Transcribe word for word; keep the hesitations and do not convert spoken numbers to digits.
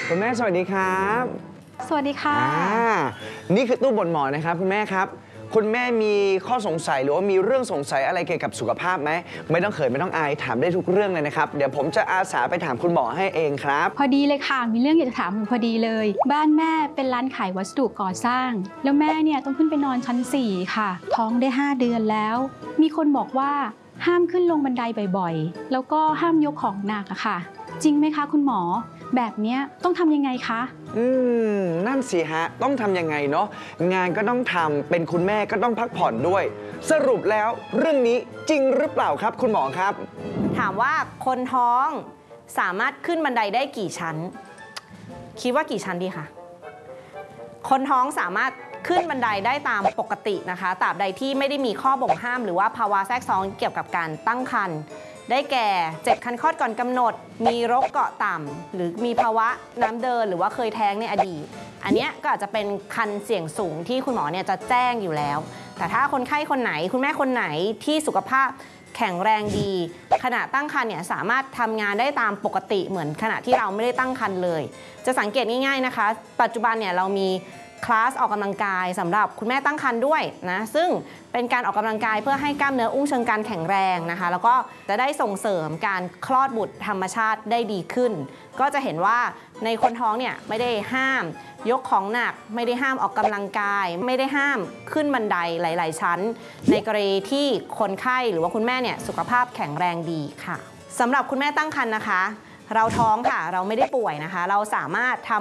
คุณแม่สวัสดีครับสวัสดีค่ะนี่คือตู้บ่นหมอนะครับคุณแม่ครับคุณแม่มีข้อสงสัยหรือว่ามีเรื่องสงสัยอะไรเกี่ยวกับสุขภาพไหมไม่ต้องเขินไม่ต้องอายถามได้ทุกเรื่องเลยนะครับเดี๋ยวผมจะอาสาไปถามคุณหมอให้เองครับพอดีเลยค่ะมีเรื่องอยากจะถามพอดีเลยบ้านแม่เป็นร้านขายวัสดุก่อสร้างแล้วแม่เนี่ยต้องขึ้นไปนอนชั้นสี่ค่ะท้องได้ห้าเดือนแล้วมีคนบอกว่าห้ามขึ้นลงบันไดบ่อยๆแล้วก็ห้ามยกของหนักอะค่ะจริงไหมคะคุณหมอแบบนี้ต้องทำยังไงคะอืมนั่นสิฮะต้องทำยังไงเนาะงานก็ต้องทำเป็นคุณแม่ก็ต้องพักผ่อนด้วยสรุปแล้วเรื่องนี้จริงหรือเปล่าครับคุณหมอครับถามว่าคนท้องสามารถขึ้นบันไดได้กี่ชั้นคิดว่ากี่ชั้นดีคะคนท้องสามารถขึ้นบันไดได้ตามปกตินะคะตราบใดที่ไม่ได้มีข้อบ่งห้ามหรือว่าภาวะแทรกซ้อนเกี่ยวกับการตั้งครรภ์ได้แก่เจ็บคันคลอดก่อนกำหนดมีโรคเกาะต่ำหรือมีภาวะน้ำเดินหรือว่าเคยแท้งในอดีตอันนี้ก็อาจจะเป็นคันเสี่ยงสูงที่คุณหมอเนี่ยจะแจ้งอยู่แล้วแต่ถ้าคนไข้คนไหนคุณแม่คนไหนที่สุขภาพแข็งแรงดีขณะตั้งครรภ์เนี่ยสามารถทำงานได้ตามปกติเหมือนขณะที่เราไม่ได้ตั้งครรภ์เลยจะสังเกตง่ายๆนะคะปัจจุบันเนี่ยเรามีคลาสออกกำลังกายสำหรับคุณแม่ตั้งครรภ์ด้วยนะซึ่งเป็นการออกกำลังกายเพื่อให้กล้ามเนื้ออุ้งเชิงกรานแข็งแรงนะคะแล้วก็จะได้ส่งเสริมการคลอดบุตรธรรมชาติได้ดีขึ้นก็จะเห็นว่าในคนท้องเนี่ยไม่ได้ห้ามยกของหนักไม่ได้ห้ามออกกำลังกายไม่ได้ห้ามขึ้นบันไดหลายๆชั้นในกรณีที่คนไข้หรือว่าคุณแม่เนี่ยสุขภาพแข็งแรงดีค่ะสำหรับคุณแม่ตั้งครรภ์นะคะเราท้องค่ะเราไม่ได้ป่วยนะคะเราสามารถทำ